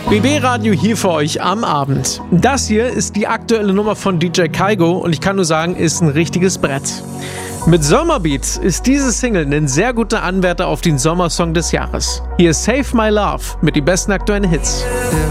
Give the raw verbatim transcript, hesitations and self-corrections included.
B B Radio hier für euch am Abend. Das hier ist die aktuelle Nummer von D J Kaigo und ich kann nur sagen, ist ein richtiges Brett. Mit Sommerbeats ist diese Single ein sehr guter Anwärter auf den Sommersong des Jahres. Hier ist Save My Love mit den besten aktuellen Hits.